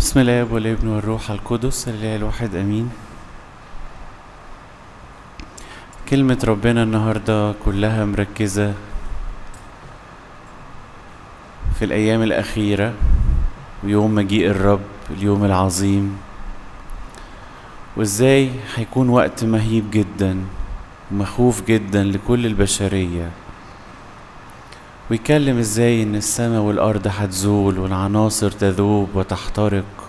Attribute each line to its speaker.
Speaker 1: بسم الله والابن والروح القدس الاله الواحد امين. كلمة ربنا النهاردة كلها مركزة في الايام الاخيرة ويوم مجيء الرب اليوم العظيم، وازاي هيكون وقت مهيب جدا ومخوف جدا لكل البشرية، ويكلم ازاي ان السماء والارض هتزول والعناصر تذوب وتحترق